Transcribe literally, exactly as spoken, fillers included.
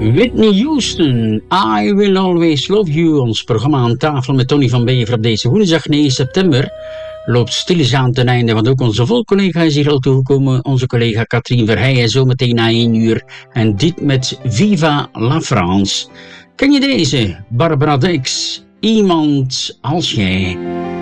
Whitney Houston, I Will Always Love You. Ons programma aan tafel met Tony van Bever op deze woensdag negen september loopt stilletjes ten einde, want ook onze volcollega is hier al toegekomen. Onze collega Katrien Verheijen zometeen na één uur. En dit met Viva la France. Ken je deze? Barbara Dex, Iemand als jij.